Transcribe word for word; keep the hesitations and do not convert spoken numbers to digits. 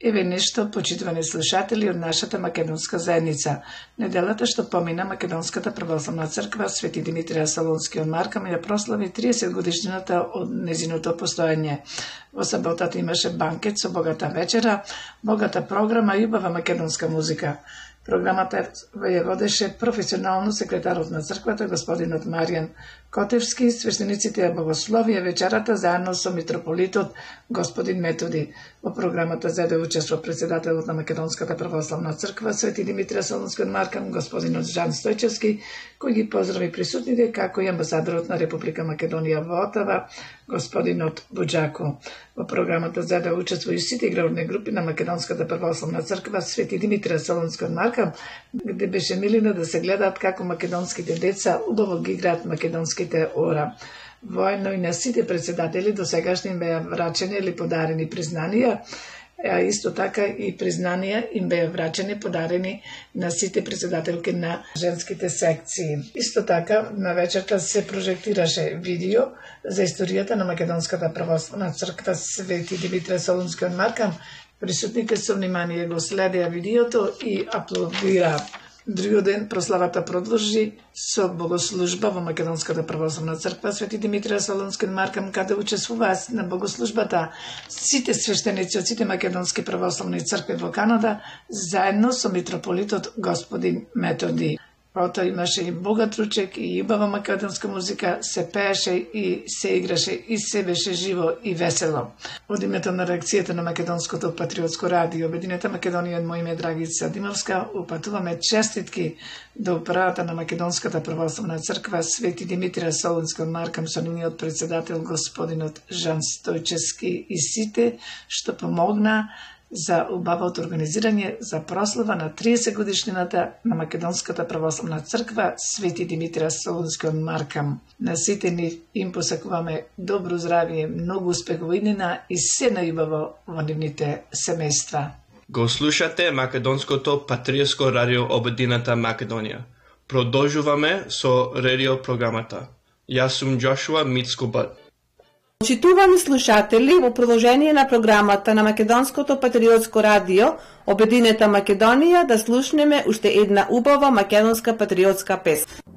Еве нешто, почитувани слушатели од нашата македонска заедница. Неделата што помина Македонската православна црква Свети Димитрија Солунски од Маркам ја прослави триесет годишнината од незиното постоење. Во саботата имаше банкет со богата вечера, богата програма и убава македонска музика. Програмата ја водеше професионално секретарот на црквата, господинот Маријан Котевски, свештениците ја богословија вечерата заедно со митрополитот господин Методи. Во програмата зеде учество председателот на Македонската православна црква Свети Димитрија Солунски од Маркам, господинот Жан Стојчевски, кој ги поздрави присутните, како и амбасадорот на Република Македонија во Отава, господинот Буџако. Во програмата зеде учество и сите игрални групи на Македонската православна црква Свети Димитрија Солунски од Маркам, где беше милина да се гледаат како македонските деца убаво ги играат македонските ора. Воедно и на сите председатели до сегашни им беа врачени или подарени признанија, а исто така и признанија им беа врачени, подарени на сите председателки на женските секции. Исто така, на вечерта се прожектираше видео за историјата на Македонската православна црква Свети Димитрија Солунски од Маркам. Присутните со внимание го следеа видеото и аплодираа. Другиот ден прославата продолжи со богослужба во Македонската православна црква Свети Димитрија Солунски од Маркам, каде учествуваа на богослужбата сите свештеници од сите македонски православни цркви во Канада, заедно со митрополитот господин Методи. Потоа имаше и богат ручек и убава македонска музика, се пееше и се играше и се беше живо и весело. Од името на реакцијата на Македонското патриотско радио Обединета Македонија, од моје име Драгица Димовска, упатуваме честитки до управата на Македонската православна црква Свети Димитрија Солунски од Маркам со нивниот председател господинот Жан Стојчевски и сите што помогна за убавото организирање за прослава на триесет годишнината на Македонската православна црква Свети Димитрија Солунски од Маркам. На сите ни им посакуваме добро здравје, многу успех во иднина и се најубаво во нивните семејства. Го слушате Македонското патриотско радио Обединета Македонија. Продолжуваме со радио програмата. Јас сум Джошуа Мицкубат. Почитувани слушатели, во продолжение на програмата на Македонското патриотско радио Обединета Македонија да слушнеме уште една убава македонска патриотска песна.